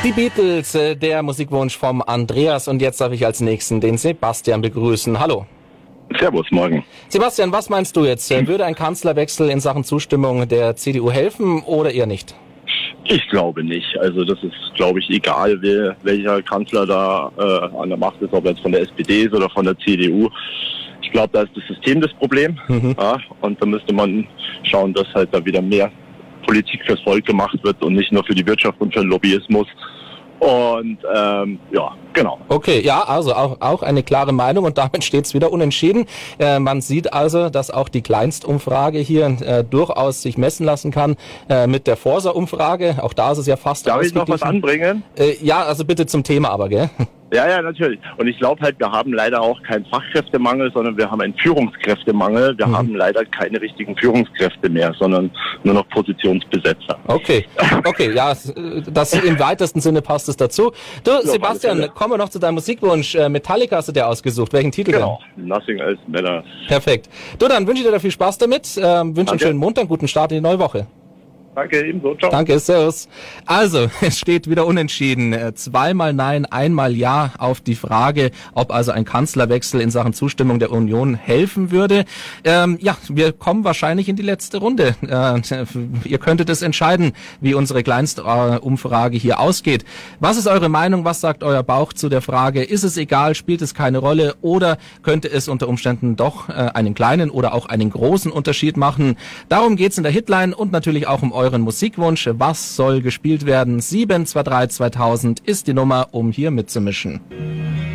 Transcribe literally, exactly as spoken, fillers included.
Die Beatles, äh, der Musikwunsch vom Andreas, und jetzt darf ich als Nächsten den Sebastian begrüßen. Hallo. Servus, morgen. Sebastian, was meinst du jetzt? Würde ein Kanzlerwechsel in Sachen Zustimmung der C D U helfen oder eher nicht? Ich glaube nicht. Also das ist, glaube ich, egal, wer, welcher Kanzler da äh, an der Macht ist, ob er jetzt von der S P D ist oder von der C D U. Ich glaube, da ist das System das Problem. Mhm. Ja, und da müsste man schauen, dass halt da wieder mehr Politik fürs Volk gemacht wird und nicht nur für die Wirtschaft und für den Lobbyismus. Und ähm, ja, genau. Okay, ja, also auch, auch eine klare Meinung, und damit steht's wieder unentschieden. Äh, man sieht also, dass auch die Kleinstumfrage hier äh, durchaus sich messen lassen kann äh, mit der Forsa-Umfrage. Auch da ist es ja fast Darf ich noch was anbringen? Äh, ja, also bitte zum Thema aber, gell? Ja, ja, natürlich. Und ich glaube halt, wir haben leider auch keinen Fachkräftemangel, sondern wir haben einen Führungskräftemangel. Wir mhm. haben leider keine richtigen Führungskräfte mehr, sondern nur noch Positionsbesetzer. Okay, okay, ja, das im weitesten Sinne passt es dazu. Du, ja, Sebastian, kommen wir noch zu deinem Musikwunsch. Metallica hast du dir ausgesucht. Welchen Titel genau. denn? Genau, Nothing Else Matters. Perfekt. Du, dann wünsche ich dir da viel Spaß damit. Ähm, wünsche einen schönen Montag, guten Start in die neue Woche. Danke, ebenso. Ciao. Danke, servus. Also, es steht wieder unentschieden. Zweimal Nein, einmal Ja auf die Frage, ob also ein Kanzlerwechsel in Sachen Zustimmung der Union helfen würde. Ähm, ja, wir kommen wahrscheinlich in die letzte Runde. Äh, ihr könntet es entscheiden, wie unsere Kleinstumfrage hier ausgeht. Was ist eure Meinung? Was sagt euer Bauch zu der Frage? Ist es egal? Spielt es keine Rolle? Oder könnte es unter Umständen doch äh, einen kleinen oder auch einen großen Unterschied machen? Darum geht's in der Hitline und natürlich auch um eure euren Musikwunsch. Was soll gespielt werden? sieben zwei drei zweitausend ist die Nummer, um hier mitzumischen.